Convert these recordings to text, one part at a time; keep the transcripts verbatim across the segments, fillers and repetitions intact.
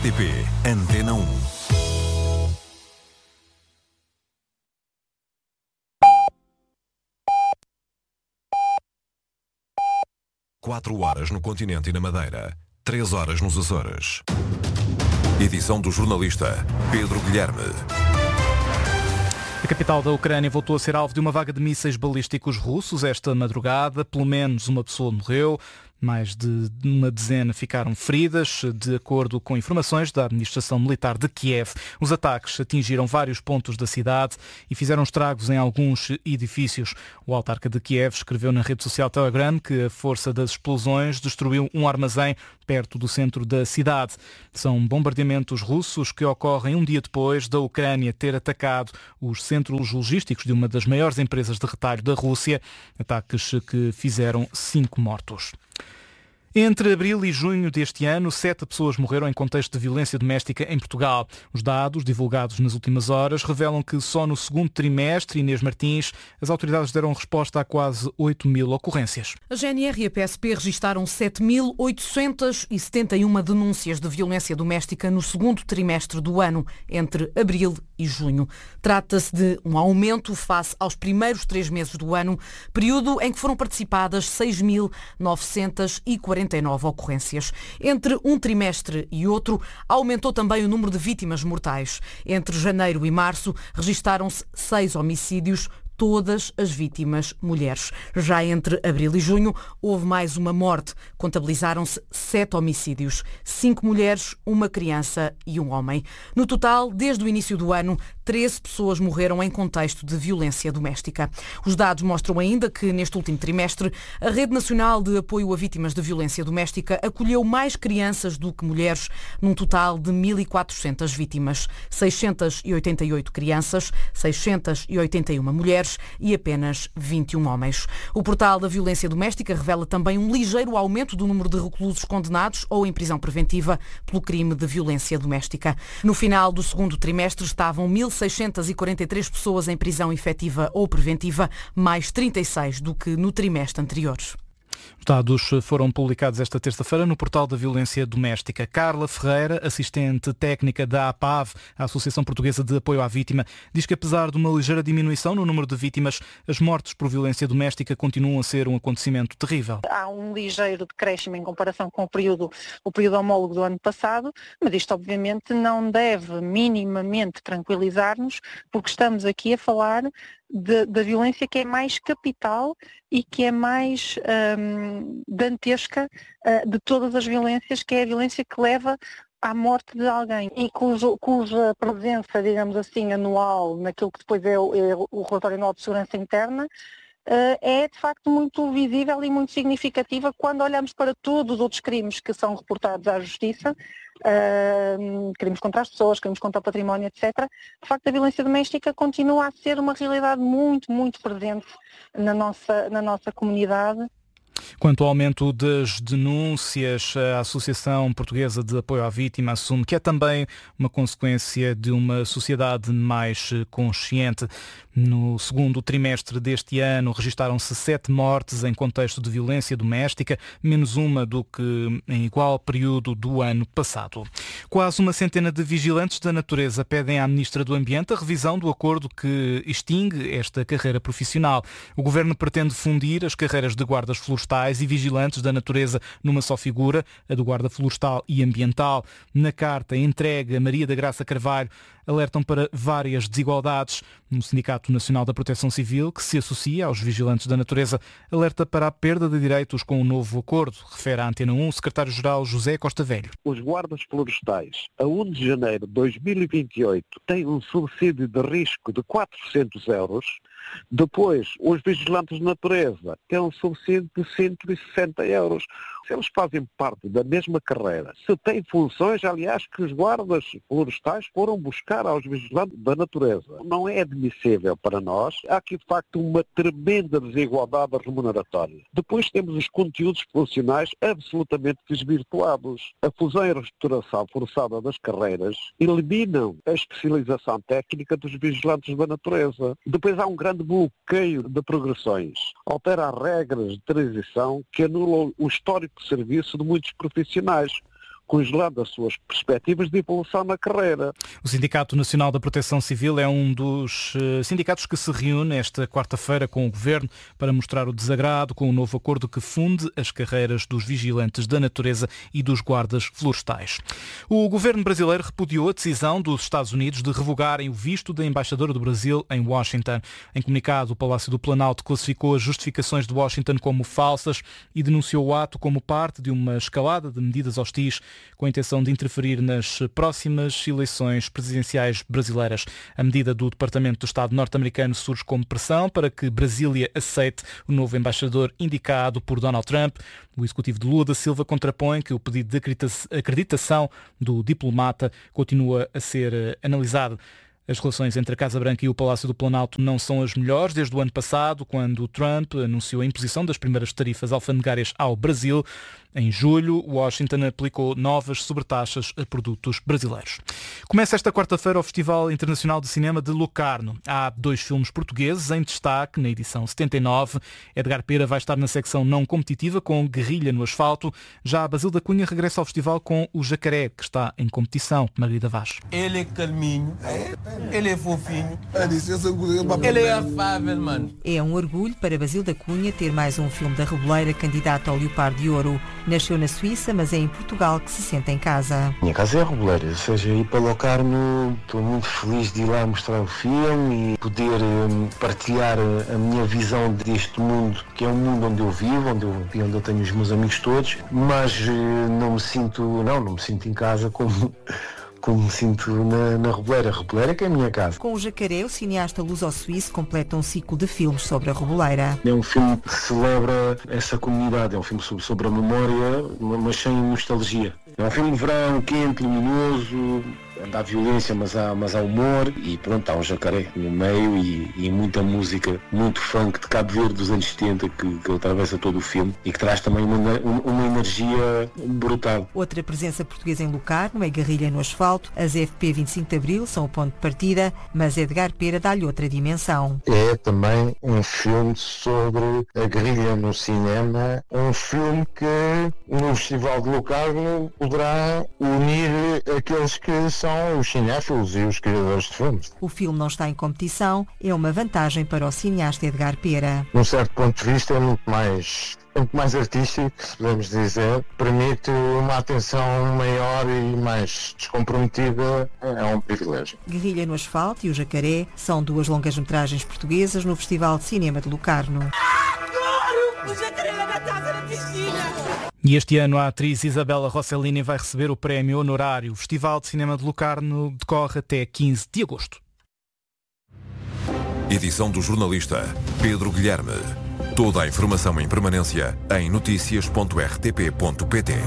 T P Antena um. Quatro horas no continente e na Madeira. Três horas nos Açores. Edição do jornalista Pedro Guilherme. A capital da Ucrânia voltou a ser alvo de uma vaga de mísseis balísticos russos esta madrugada. Pelo menos uma pessoa morreu. Mais de uma dezena ficaram feridas, de acordo com informações da administração militar de Kiev. Os ataques atingiram vários pontos da cidade e fizeram estragos em alguns edifícios. O autarca de Kiev escreveu na rede social Telegram que a força das explosões destruiu um armazém perto do centro da cidade. São bombardeamentos russos que ocorrem um dia depois da Ucrânia ter atacado os centros logísticos de uma das maiores empresas de retalho da Rússia, ataques que fizeram cinco mortos. Entre abril e junho deste ano, sete pessoas morreram em contexto de violência doméstica em Portugal. Os dados, divulgados nas últimas horas, revelam que só no segundo trimestre, Inês Martins, as autoridades deram resposta a quase oito mil ocorrências. A G N R e a P S P registaram sete mil oitocentas e setenta e uma denúncias de violência doméstica no segundo trimestre do ano, entre abril e junho. Trata-se de um aumento face aos primeiros três meses do ano, período em que foram participadas seis mil novecentas e quarenta e nove ocorrências. Entre um trimestre e outro, aumentou também o número de vítimas mortais. Entre janeiro e março, registaram-se seis homicídios, todas as vítimas mulheres. Já entre abril e junho, houve mais uma morte. Contabilizaram-se sete homicídios. Cinco mulheres, uma criança e um homem. No total, desde o início do ano, treze pessoas morreram em contexto de violência doméstica. Os dados mostram ainda que, neste último trimestre, a Rede Nacional de Apoio a Vítimas de Violência Doméstica acolheu mais crianças do que mulheres, num total de mil e quatrocentas vítimas. seiscentas e oitenta e oito crianças, seiscentas e oitenta e uma mulheres e apenas vinte e um homens. O portal da violência doméstica revela também um ligeiro aumento do número de reclusos condenados ou em prisão preventiva pelo crime de violência doméstica. No final do segundo trimestre estavam mil seiscentas e quarenta e três pessoas em prisão efetiva ou preventiva, mais trinta e seis do que no trimestre anterior. Os dados foram publicados esta terça-feira no portal da violência doméstica. Carla Ferreira, assistente técnica da A P A V, a Associação Portuguesa de Apoio à Vítima, diz que apesar de uma ligeira diminuição no número de vítimas, as mortes por violência doméstica continuam a ser um acontecimento terrível. Há um ligeiro decréscimo em comparação com o período, o período homólogo do ano passado, mas isto obviamente não deve minimamente tranquilizar-nos, porque estamos aqui a falar da violência que é mais capital e que é mais hum, dantesca uh, de todas as violências, que é a violência que leva à morte de alguém e cujo, cuja presença, digamos assim, anual naquilo que depois é o, é o relatório anual de segurança interna, Uh, é de facto muito visível e muito significativa quando olhamos para todos os outros crimes que são reportados à Justiça, uh, crimes contra as pessoas, crimes contra o património, etcétera. De facto, a violência doméstica continua a ser uma realidade muito, muito presente na nossa, na nossa comunidade. Quanto ao aumento das denúncias, a Associação Portuguesa de Apoio à Vítima assume que é também uma consequência de uma sociedade mais consciente. No segundo trimestre deste ano registaram-se sete mortes em contexto de violência doméstica, menos uma do que em igual período do ano passado. Quase uma centena de vigilantes da natureza pedem à Ministra do Ambiente a revisão do acordo que extingue esta carreira profissional. O Governo pretende fundir as carreiras de guardas florestais e vigilantes da natureza numa só figura, a do guarda florestal e ambiental. Na carta entregue a Maria da Graça Carvalho, alertam para várias desigualdades. No Sindicato Nacional da Proteção Civil, que se associa aos vigilantes da natureza, alerta para a perda de direitos com o novo acordo, refere à Antena um o secretário-geral José Costa Velho. Os guardas florestais, a primeiro de janeiro de dois mil e vinte e oito, têm um subsídio de risco de quatrocentos euros. Depois, os vigilantes de natureza têm um subsídio de cento e sessenta euros. Se eles fazem parte da mesma carreira, se têm funções, aliás, que os guardas florestais foram buscar aos vigilantes da natureza. Não é admissível para nós. Há aqui, de facto, uma tremenda desigualdade remuneratória. Depois temos os conteúdos profissionais absolutamente desvirtuados. A fusão e a reestruturação forçada das carreiras eliminam a especialização técnica dos vigilantes da natureza. Depois há um grande bloqueio de progressões. Altera as regras de transição que anulam o histórico de serviço de muitos profissionais. congelando as suas perspectivas de evolução na carreira. O Sindicato Nacional da Proteção Civil é um dos uh, sindicatos que se reúne esta quarta-feira com o Governo para mostrar o desagrado com o novo acordo que funde as carreiras dos vigilantes da natureza e dos guardas florestais. O Governo brasileiro repudiou a decisão dos Estados Unidos de revogarem o visto da embaixadora do Brasil em Washington. Em comunicado, o Palácio do Planalto classificou as justificações de Washington como falsas e denunciou o ato como parte de uma escalada de medidas hostis com a intenção de interferir nas próximas eleições presidenciais brasileiras. A medida do Departamento do Estado norte-americano surge como pressão para que Brasília aceite o novo embaixador indicado por Donald Trump. O executivo de Lula da Silva contrapõe que o pedido de acreditação do diplomata continua a ser analisado. As relações entre a Casa Branca e o Palácio do Planalto não são as melhores desde o ano passado, quando Trump anunciou a imposição das primeiras tarifas alfandegárias ao Brasil. Em julho, Washington aplicou novas sobretaxas a produtos brasileiros. Começa esta quarta-feira o Festival Internacional de Cinema de Locarno. Há dois filmes portugueses em destaque na edição setenta e nove. Edgar Pera vai estar na secção não competitiva com Guerrilha no Asfalto. Já a Basílio da Cunha regressa ao festival com O Jacaré, que está em competição. Margarida Vaz. Ele é calminho, ele é fofinho, ele é afável, mano. É um orgulho para Basílio da Cunha ter mais um filme da Reboleira candidato ao Leopardo de Ouro. Nasceu na Suíça, mas é em Portugal que se sente em casa. Minha casa é a Reboleira, ou seja, ir para Locarno, estou muito feliz de ir lá mostrar o filme e poder um, partilhar a minha visão deste mundo, que é um mundo onde eu vivo, onde eu, onde eu tenho os meus amigos todos, mas uh, não me sinto, não, não me sinto em casa como... como me sinto na, na Reboleira. A Reboleira que é a minha casa. Com O Jacaré, o cineasta luso-suíço completa um ciclo de filmes sobre a Reboleira. É um filme que celebra essa comunidade, é um filme sobre, sobre a memória, mas sem nostalgia. É um filme de verão, quente, luminoso, há violência, mas há, mas há humor e pronto, há um jacaré no meio e, e muita música, muito funk de Cabo Verde dos anos setenta que, que atravessa todo o filme e que traz também uma, uma energia brutal. Outra presença portuguesa em Locarno é Guerrilha no Asfalto. As F P vinte e cinco de Abril são o ponto de partida, mas Edgar Pera dá-lhe outra dimensão. É também um filme sobre a guerrilha no cinema, um filme que no Festival de Locarno poderá unir aqueles que são os cinéfilos e os criadores de filmes. O filme não está em competição, é uma vantagem para o cineasta Edgar Pera. Num certo ponto de vista é muito mais, muito mais artístico, se podemos dizer. Permite uma atenção maior e mais descomprometida, é um privilégio. Guerrilha no Asfalto e O Jacaré são duas longas-metragens portuguesas no Festival de Cinema de Locarno. Adoro! O jacaré na taça na piscina! E este ano a atriz Isabela Rossellini vai receber o prémio honorário. O Festival de Cinema de Locarno decorre até quinze de agosto. Edição do jornalista Pedro Guilherme. Toda a informação em permanência em notícias ponto r t p ponto p t.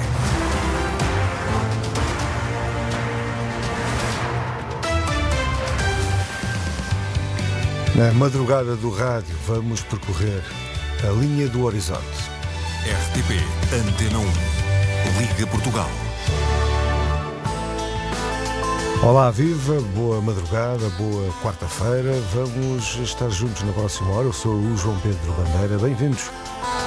Na madrugada do rádio vamos percorrer a linha do horizonte. R T P Antena um. Liga Portugal. Olá, viva, boa madrugada, boa quarta-feira. Vamos estar juntos na próxima hora. Eu sou o João Pedro Bandeira. Bem-vindos